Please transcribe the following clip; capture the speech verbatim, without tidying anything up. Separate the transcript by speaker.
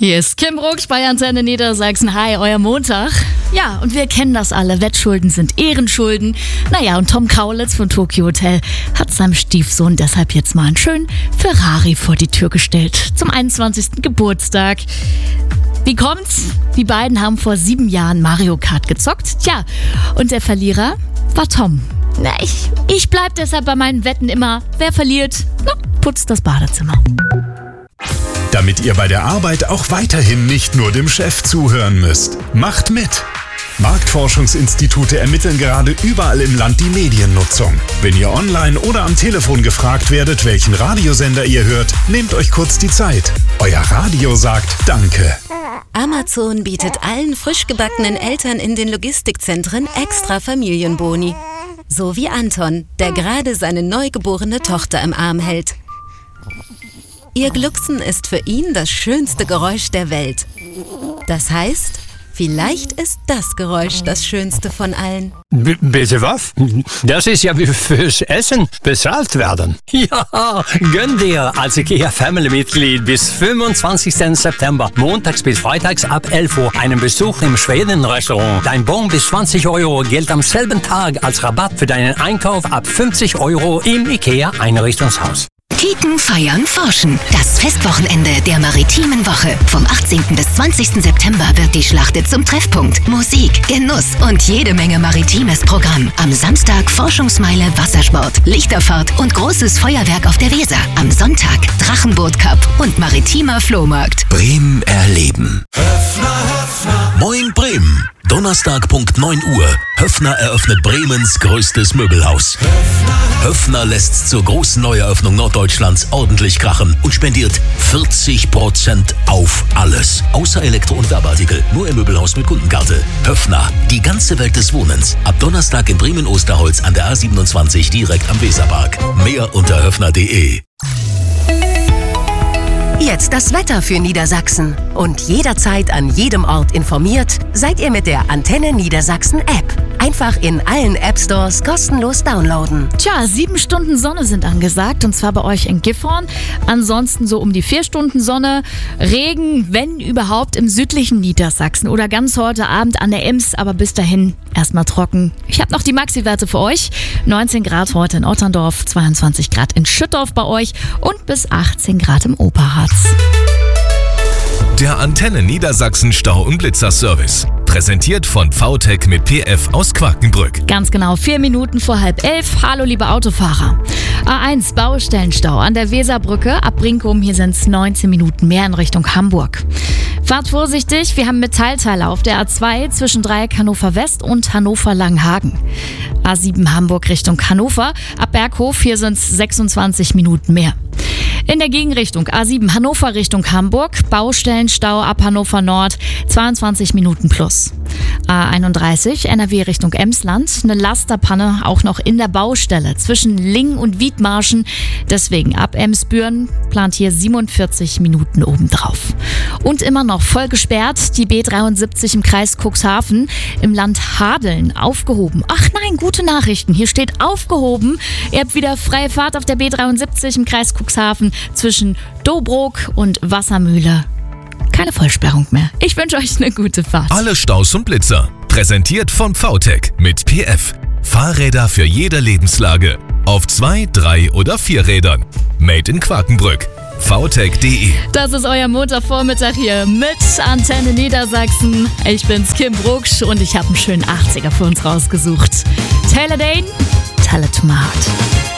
Speaker 1: Hier ist Kim Brucksch bei Antenne Niedersachsen. Hi, euer Montag. Ja, und wir kennen das alle. Wettschulden sind Ehrenschulden. Naja, und Tom Kaulitz von Tokyo Hotel hat seinem Stiefsohn deshalb jetzt mal einen schönen Ferrari vor die Tür gestellt. Zum einundzwanzigsten Geburtstag. Wie kommt's? Die beiden haben vor sieben Jahren Mario Kart gezockt. Tja, und der Verlierer war Tom. Na, ich, ich bleib deshalb bei meinen Wetten immer, wer verliert, na, putzt das Badezimmer.
Speaker 2: Damit ihr bei der Arbeit auch weiterhin nicht nur dem Chef zuhören müsst. Macht mit! Marktforschungsinstitute ermitteln gerade überall im Land die Mediennutzung. Wenn ihr online oder am Telefon gefragt werdet, welchen Radiosender ihr hört, nehmt euch kurz die Zeit. Euer Radio sagt Danke.
Speaker 3: Amazon bietet allen frisch gebackenen Eltern in den Logistikzentren extra Familienboni. So wie Anton, der gerade seine neugeborene Tochter im Arm hält. Ihr Glucksen ist für ihn das schönste Geräusch der Welt. Das heißt, vielleicht ist das Geräusch das schönste von allen.
Speaker 4: B- bitte was? Das ist ja wie fürs Essen bezahlt werden. Ja, gönn dir als IKEA-Family-Mitglied bis fünfundzwanzigsten September, montags bis freitags ab elf Uhr, einen Besuch im Schweden-Restaurant. Dein Bon bis zwanzig Euro gilt am selben Tag als Rabatt für deinen Einkauf ab fünfzig Euro im IKEA-Einrichtungshaus.
Speaker 5: Kicken, feiern, forschen. Das Festwochenende der Maritimen Woche. Vom achtzehnten bis zwanzigsten September wird die Schlachte zum Treffpunkt. Musik, Genuss und jede Menge maritimes Programm. Am Samstag Forschungsmeile Wassersport, Lichterfahrt und großes Feuerwerk auf der Weser. Am Sonntag Drachenboot Cup und maritimer Flohmarkt.
Speaker 6: Bremen erleben. Höffner, Höffner. Moin Bremen. Donnerstag Punkt neun Uhr. Höffner eröffnet Bremens größtes Möbelhaus. Höffner, Höffner lässt zur großen Neueröffnung Norddeutschlands ordentlich krachen und spendiert vierzig Prozent auf alles. Außer Elektro- und Werbeartikel. Nur im Möbelhaus mit Kundenkarte. Höffner, die ganze Welt des Wohnens. Ab Donnerstag in Bremen-Osterholz an der A siebenundzwanzig direkt am Weserpark. Mehr unter höffner punkt de.
Speaker 5: Jetzt das Wetter für Niedersachsen. Und jederzeit an jedem Ort informiert, seid ihr mit der Antenne Niedersachsen App. Einfach in allen App-Stores kostenlos downloaden.
Speaker 1: Tja, sieben Stunden Sonne sind angesagt, und zwar bei euch in Gifhorn. Ansonsten so um die vier Stunden Sonne. Regen, wenn überhaupt, im südlichen Niedersachsen oder ganz heute Abend an der Ems, aber bis dahin erstmal trocken. Ich habe noch die Maxi-Werte für euch. neunzehn Grad heute in Otterndorf, zweiundzwanzig Grad in Schüttorf bei euch und bis achtzehn Grad im Oberharz.
Speaker 7: Der Antenne Niedersachsen Stau- und Blitzer-Service. Präsentiert von V T E C mit P F aus Quakenbrück.
Speaker 1: Ganz genau, vier Minuten vor halb elf. Hallo, liebe Autofahrer. A eins, Baustellenstau an der Weserbrücke. Ab Brinkum, hier sind es neunzehn Minuten mehr in Richtung Hamburg. Fahrt vorsichtig, wir haben Metallteile auf der A zwei zwischen Dreieck Hannover West und Hannover Langhagen. A sieben Hamburg Richtung Hannover. Ab Berghof, hier sind es sechsundzwanzig Minuten mehr. In der Gegenrichtung A sieben Hannover Richtung Hamburg, Baustellenstau ab Hannover Nord, zweiundzwanzig Minuten plus. A einunddreißig N R W Richtung Emsland, eine Lasterpanne auch noch in der Baustelle zwischen Lingen und Wiedmarschen. Deswegen ab Emsbüren plant hier siebenundvierzig Minuten obendrauf. Und immer noch voll gesperrt, die B dreiundsiebzig im Kreis Cuxhaven, im Land Hadeln aufgehoben. Ach nein, gute Nachrichten, hier steht aufgehoben. Ihr habt wieder freie Fahrt auf der B dreiundsiebzig im Kreis Cuxhaven zwischen Dobrock und Wassermühle. Keine Vollsperrung mehr. Ich wünsche euch eine gute Fahrt.
Speaker 7: Alle Staus und Blitzer. Präsentiert von V T E C mit P F. Fahrräder für jede Lebenslage. Auf zwei, drei oder vier Rädern. Made in Quakenbrück. V T E C punkt de.
Speaker 1: Das ist euer Montagvormittag hier mit Antenne Niedersachsen. Ich bin's, Kim Brucksch, und ich habe einen schönen achtziger für uns rausgesucht. Taylor Dane, Tell It to My Heart.